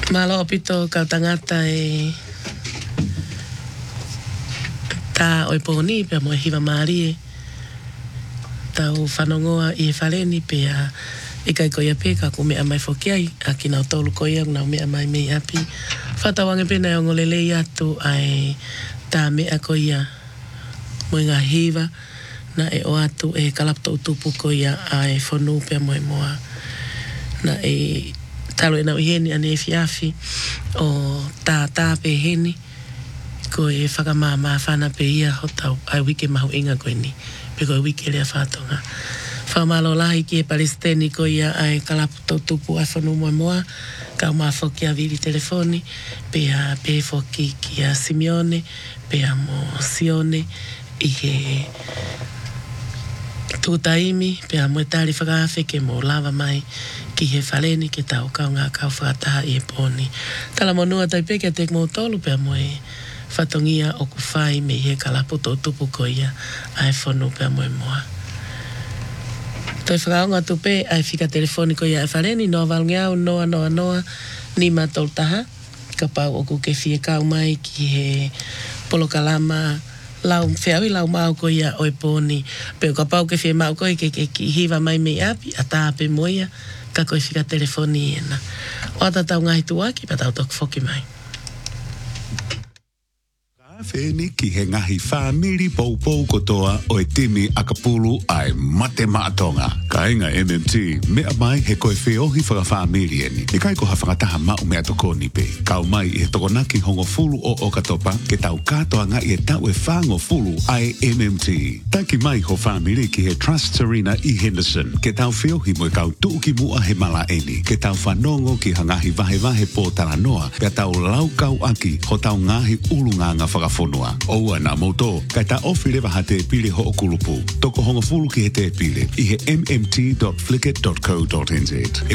Malo pito kau tangata e ta oi poni pe mo hiva mari tau whanongoa i e whaleni pe a e kai koia peka ko mea mai fokiai a ki nau tolu koia nau mea mai mei api whatawange pena e ongolelei atu ai ta mea koia mo ngā hiva na e o atu e kalapto utupu koia ai whonu pe moe moa na e talo e nau i heni ane e fiafi o tā pe heni ko e whakamama whana pe ia ho tau ai wike mahu inga koe ni pe koe wike lea whatonga whamalo lahi ki e Palestini ko ia ai kalaputo tupu ai whanu moe moa ka maa whoki a viri telefoni pe a pe whoki ki a Simeone pe a mo Sione i he tūtaimi pe a moe tari whakawhi ke mo lava mai ki he whaleni ke tau kau ngā kau whakataha i e pōni. Tala monua tai peke te mo tolu pe a moe whatongia o ku whai me he kalaputo tupu ko ia ai whanu pe a moe moa. Toi whakaonga tupe ai whika telefoni ko ia e whaleni noa valungiau noa ni matol taha ka pau o ku ke fie kau mai ki he polokalama lau whiawi lau mau ko ia oi pōni pe o ka pau ke fie mau ko ke ki hiva mai me api a tāpe moia ka koe whika telefoni ena. O ata tau ngahi tuaki pa tau toku whoki mai. Wheni ki he ngahi whamiri pou kotoa o e timi akapulu ai mate maatonga. Ka inga MMT, mea mai he koe whiohi whaka whamiri eni. E kai ko ha whakataha mau mea toko ni pe. Kau mai i he tokonaki hongo fulu o Okatopa, ke tau katoa nga i e tau e whango fulu ai MMT. Taki mai ho whamiri ki he Trust Serena i Henderson, ke tau whiohi mo e kau tuuki mua he mala eni. Ke tau whanongo ki ha ngahi vahe po taranoa, pe tau lau kau aki ho tau ngahi ulunga nga whakafonua. Oua na moto, kai ta ofi lewa ha te pile ho okulupu. Toko hongo fulu ki he te pile i he mmt.flickit.co.nz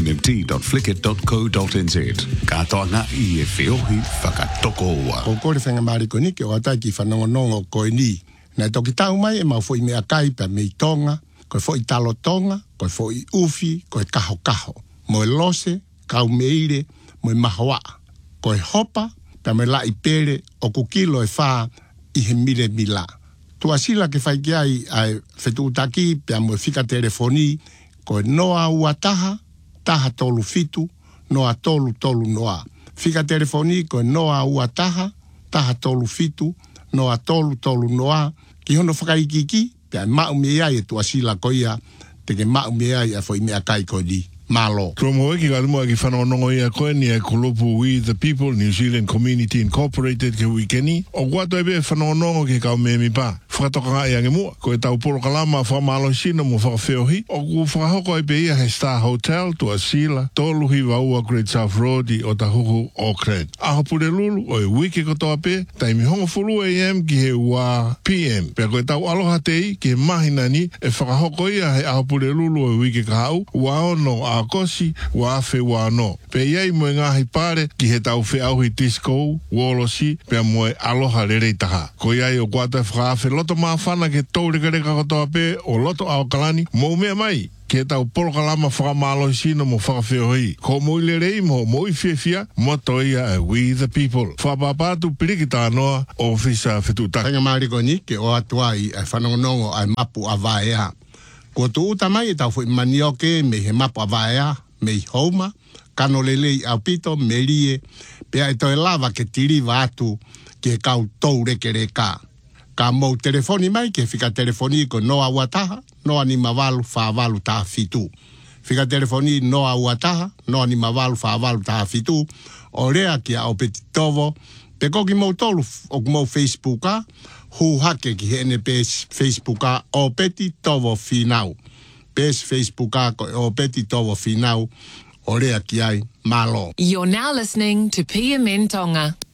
mmt.flickit.co.nz Katoa nga i e whiohi whakatoko ua. O kore whenga mariko ni ke o atai ki whanongonongo koe ni. Nei toki tau mai e mau fo i mea kai pa mei tonga, koe fo i talo tonga, koe fo i ufi, koe kaho. Moe lose, kau meire, moe mahoa. Koe hopa, pa me la i pere o kukilo e wha i he mire mila. Tua sila ke whai ai ai whetu utaki pia mo whika telefoni koe noa ua taha tolu fitu, noa tolu noa. Whika telefoni koe noa ua taha tolu fitu, noa tolu noa. Ki hono whakaikiki pia mau me ai e tua sila koia teke mau me ai a fo i mea kai koe di. Malo. Kromo ki kalumua ki whanonongo ia koe ni e kulupu We the People, New Zealand Community Incorporated ke wikeni. O kuato ebe whanonongo ki kau me mi pa. Whakatoka ngā ia nge mua. Koe tau poro kalama whamalo sino mo whakawheohi. O ku whakahoko ebe ia he Star Hotel, tua sila, toluhi waua Great South Road i o tahuku Auckland. Aho pure lulu o e wiki kotoa pe, taimi hongo fulu AM ki he wā PM. Pea koe tau aloha tei ki he mahinani e whakahoko ia he aho pure lulu o e wiki kahau, waono a kosi wa fe wa no pe iai mo ngahi pare ki he tau fe auhi disco wolosi pe mo aloha rere taha ko iai o kwata fra fe loto ma fana ke tore kare ka kotoa pe o loto au kalani mo mea mai ke tau polo kalama fra malo sino mo fra fe hoi ko mo lerei mo i fia mo toia We the People fa papatu pirikita noa ofisa fetuta tanga mariko ni ke o atuai ai whanongonongo ai mapu avaea. Ko tu uta mai e tau fo manioke me he mapa vaea, me i houma, kano lelei au pito, me rie, pea e toi lava ke tiri vatu ke kau tou reke reka. Ka mou telefoni mai ke whika telefoni ko noa uataha, noa ni mawalu whaavalu taha fitu. Whika telefoni noa uataha, noa ni mawalu whaavalu taha fitu, o rea ki a o peti tovo, pe koki mou tolu o mou Facebooka, hu hake ki hene pes Facebooka o peti tovo finau. Pes Facebooka o peti tovo finau o rea ki ai malo. You're now listening to PMN Tonga.